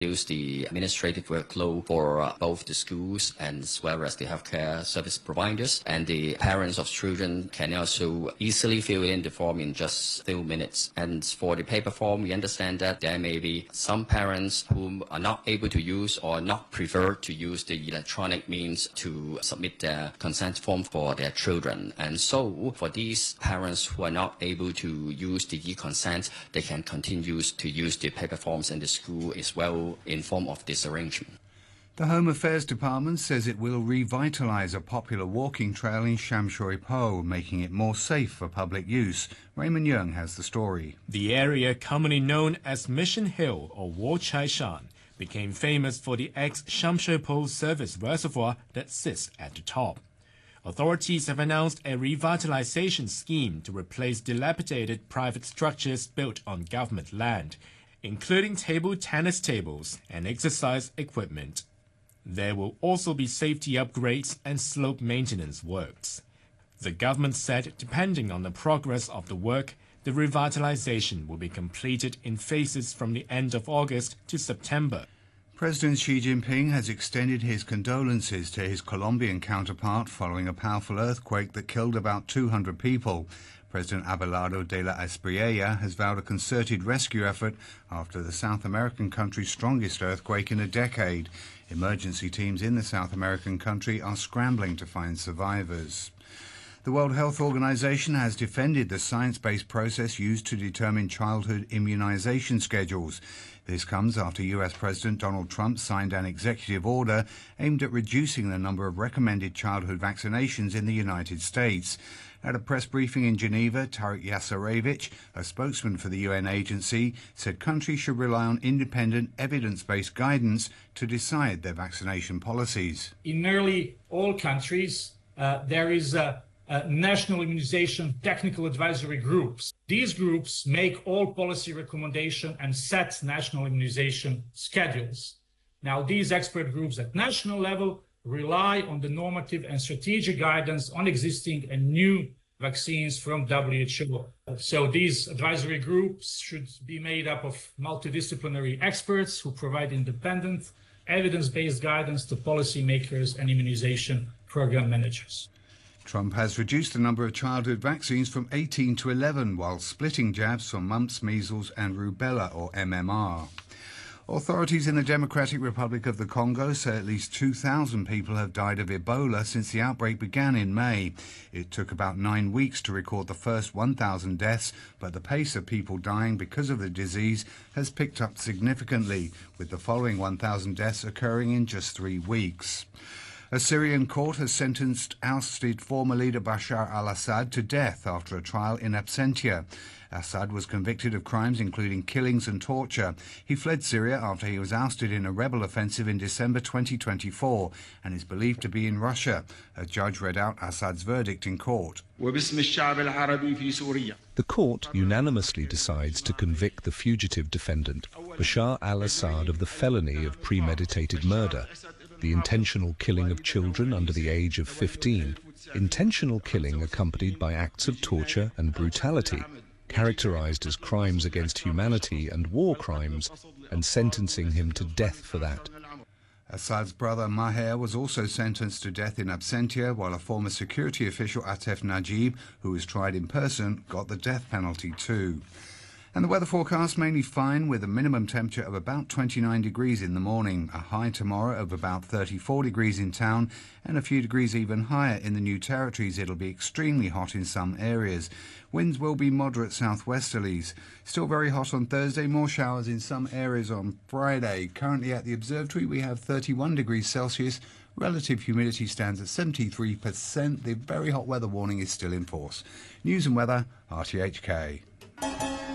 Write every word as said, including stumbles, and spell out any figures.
reduce the administrative workload for uh, both the schools and as well as the healthcare service providers. And the parents of children can also easily fill in the form in just a few minutes. And for the paper form, we understand that there may be some parents who are not able to use or not prefer to use the electronic means to submit their consent form for their children. And so for these parents who are not able to use the e-consent, they can continue to use the paper forms in the school as well in form of this arrangement. The Home Affairs Department says it will revitalise a popular walking trail in Sham Shui Po, making it more safe for public use. Raymond Yeung has the story. The area commonly known as Mission Hill or Wo Chai Shan became famous for the ex-Sham Shui Po service reservoir that sits at the top. Authorities have announced a revitalization scheme to replace dilapidated private structures built on government land, including table tennis tables and exercise equipment. There will also be safety upgrades and slope maintenance works. The government said depending on the progress of the work, the revitalization will be completed in phases from the end of August to September. President Xi Jinping has extended his condolences to his Colombian counterpart following a powerful earthquake that killed about two hundred people. President Abelardo de la Espriella has vowed a concerted rescue effort after the South American country's strongest earthquake in a decade. Emergency teams in the South American country are scrambling to find survivors. The World Health Organization has defended the science-based process used to determine childhood immunization schedules. This comes after U S President Donald Trump signed an executive order aimed at reducing the number of recommended childhood vaccinations in the United States. At a press briefing in Geneva, Tarek Yasarevich, a spokesman for the U N agency, said countries should rely on independent, evidence-based guidance to decide their vaccination policies. In nearly all countries, uh, there is a Uh, national immunization technical advisory groups. These groups make all policy recommendations and set national immunization schedules. Now, these expert groups at national level rely on the normative and strategic guidance on existing and new vaccines from W H O. So these advisory groups should be made up of multidisciplinary experts who provide independent, evidence-based guidance to policymakers and immunization program managers. Trump has reduced the number of childhood vaccines from eighteen to eleven, while splitting jabs for mumps, measles and rubella, or M M R. Authorities in the Democratic Republic of the Congo say at least two thousand people have died of Ebola since the outbreak began in May. It took about nine weeks to record the first one thousand deaths, but the pace of people dying because of the disease has picked up significantly, with the following one thousand deaths occurring in just three weeks. A Syrian court has sentenced ousted former leader Bashar al-Assad to death after a trial in absentia. Assad was convicted of crimes including killings and torture. He fled Syria after he was ousted in a rebel offensive in December twenty twenty-four and is believed to be in Russia. A judge read out Assad's verdict in court. The court unanimously decides to convict the fugitive defendant, Bashar al-Assad, of the felony of premeditated murder, the intentional killing of children under the age of fifteen, intentional killing accompanied by acts of torture and brutality, characterized as crimes against humanity and war crimes, and sentencing him to death for that. Assad's brother Maher was also sentenced to death in absentia, while a former security official, Atef Najib, who was tried in person, got the death penalty too. And the weather forecast mainly fine, with a minimum temperature of about twenty-nine degrees in the morning, a high tomorrow of about thirty-four degrees in town, and a few degrees even higher in the New Territories. It'll be extremely hot in some areas. Winds will be moderate southwesterlies. Still very hot on Thursday, more showers in some areas on Friday. Currently at the observatory we have thirty-one degrees Celsius. Relative humidity stands at seventy-three percent. The very hot weather warning is still in force. News and weather, R T H K.